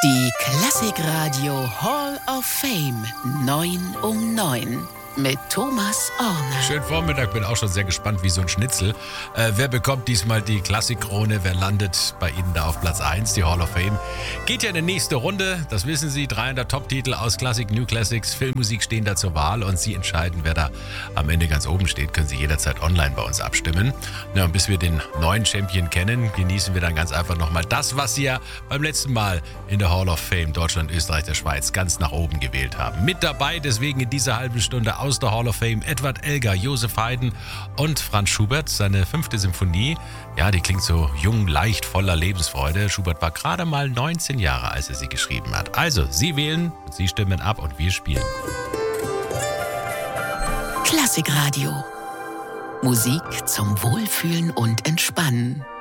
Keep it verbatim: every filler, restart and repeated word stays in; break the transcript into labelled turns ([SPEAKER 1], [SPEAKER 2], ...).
[SPEAKER 1] Die Klassikradio Hall of Fame neun um neun mit Thomas Orner.
[SPEAKER 2] Schönen Vormittag, bin auch schon sehr gespannt wie so ein Schnitzel. Äh, wer bekommt diesmal die Klassikkrone? Wer landet bei Ihnen da auf Platz eins? Die Hall of Fame geht ja in die nächste Runde. Das wissen Sie. dreihundert Top-Titel aus Klassik, New Classics, Filmmusik stehen da zur Wahl und Sie entscheiden, wer da am Ende ganz oben steht. Können Sie jederzeit online bei uns abstimmen. Ja, und bis wir den neuen Champion kennen, genießen wir dann ganz einfach nochmal das, was Sie ja beim letzten Mal in der Hall of Fame Deutschland, Österreich, der Schweiz ganz nach oben gewählt haben. Mit dabei deswegen in dieser halben Stunde aus der Hall of Fame Edward Elgar, Joseph Haydn und Franz Schubert. Seine fünfte Symphonie, ja, die klingt so jung, leicht, voller Lebensfreude. Schubert war gerade mal neunzehn Jahre, als er sie geschrieben hat. Also, Sie wählen, Sie stimmen ab und wir spielen.
[SPEAKER 1] Klassikradio. Musik zum Wohlfühlen und Entspannen.